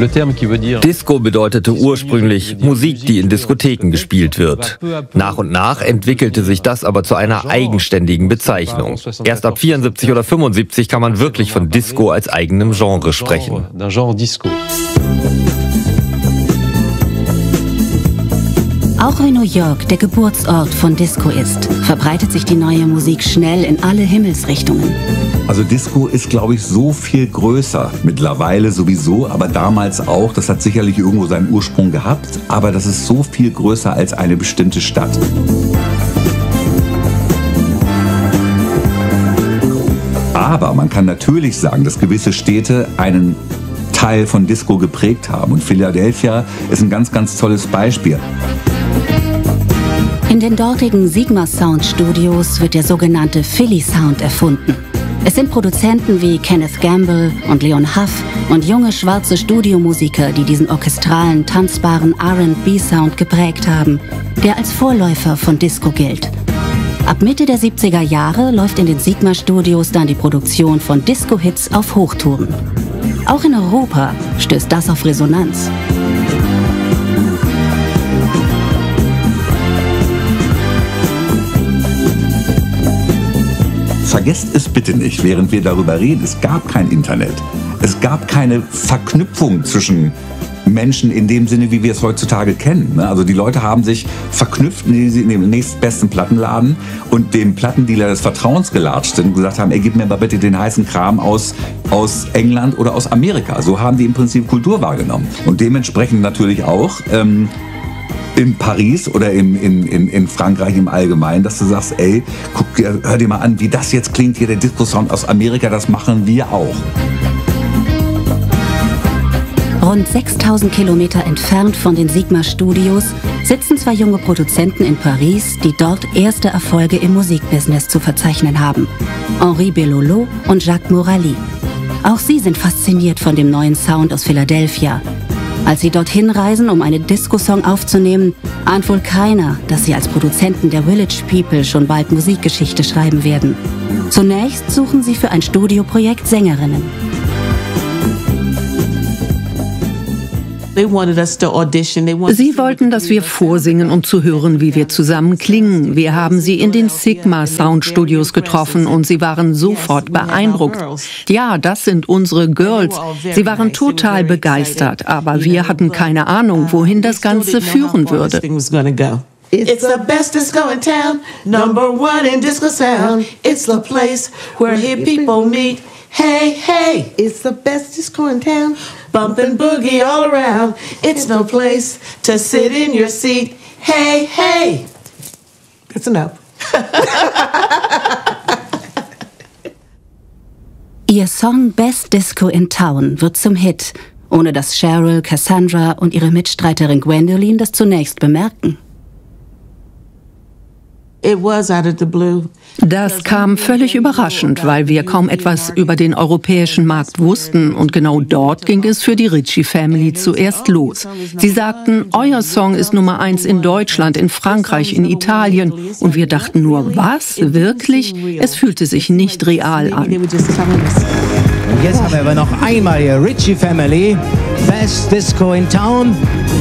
Disco bedeutete ursprünglich Musik, die in Diskotheken gespielt wird. Nach und nach entwickelte sich das aber zu einer eigenständigen Bezeichnung. Erst ab 74 oder 75 kann man wirklich von Disco als eigenem Genre sprechen. Auch wenn New York der Geburtsort von Disco ist, verbreitet sich die neue Musik schnell in alle Himmelsrichtungen. Also Disco ist, glaube ich, so viel größer. Mittlerweile sowieso, aber damals auch. Das hat sicherlich irgendwo seinen Ursprung gehabt, aber das ist so viel größer als eine bestimmte Stadt. Aber man kann natürlich sagen, dass gewisse Städte einen Teil von Disco geprägt haben. Und Philadelphia ist ein ganz, ganz tolles Beispiel. In den dortigen Sigma Sound Studios wird der sogenannte Philly Sound erfunden. Es sind Produzenten wie Kenneth Gamble und Leon Huff und junge schwarze Studiomusiker, die diesen orchestralen, tanzbaren R&B-Sound geprägt haben, der als Vorläufer von Disco gilt. Ab Mitte der 70er Jahre läuft in den Sigma Studios dann die Produktion von Disco-Hits auf Hochtouren. Auch in Europa stößt das auf Resonanz. Vergesst es bitte nicht, während wir darüber reden, es gab kein Internet. Es gab keine Verknüpfung zwischen Menschen in dem Sinne, wie wir es heutzutage kennen. Also die Leute haben sich verknüpft, indem sie in den nächstbesten Plattenladen und dem Plattendealer des Vertrauens gelatscht sind und gesagt haben, ey, gib mir mal bitte den heißen Kram aus England oder aus Amerika. So haben die im Prinzip Kultur wahrgenommen. Und dementsprechend natürlich auch in Paris oder in Frankreich im Allgemeinen, dass du sagst, ey, hör dir mal an, wie das jetzt klingt, hier der Disco-Sound aus Amerika, das machen wir auch. Rund 6000 Kilometer entfernt von den Sigma-Studios sitzen zwei junge Produzenten in Paris, die dort erste Erfolge im Musikbusiness zu verzeichnen haben. Henri Bellolo und Jacques Morali. Auch sie sind fasziniert von dem neuen Sound aus Philadelphia. Als sie dorthin reisen, um einen Disco-Song aufzunehmen, ahnt wohl keiner, dass sie als Produzenten der Village People schon bald Musikgeschichte schreiben werden. Zunächst suchen sie für ein Studioprojekt Sängerinnen. Sie wollten, dass wir vorsingen, um zu hören, wie wir zusammen klingen. Wir haben sie in den Sigma Sound Studios getroffen und sie waren sofort beeindruckt. Ja, das sind unsere Girls. Sie waren total begeistert, aber wir hatten keine Ahnung, wohin das Ganze führen würde. It's the best disco in town, number one in disco sound. It's the place where hip people meet. Hey, hey, it's the best disco in town. Bumpin' boogie all around. It's no place to sit in your seat. Hey, hey. That's enough. Ihr Song Best Disco in Town wird zum Hit, ohne dass Cheryl, Cassandra und ihre Mitstreiterin Gwendoline das zunächst bemerken. Das kam völlig überraschend, weil wir kaum etwas über den europäischen Markt wussten und genau dort ging es für die Ritchie Family zuerst los. Sie sagten, euer Song ist Nummer 1 in Deutschland, in Frankreich, in Italien und wir dachten nur, was? Wirklich? Es fühlte sich nicht real an. Und jetzt haben wir aber noch einmal die Ritchie Family, Best Disco in Town.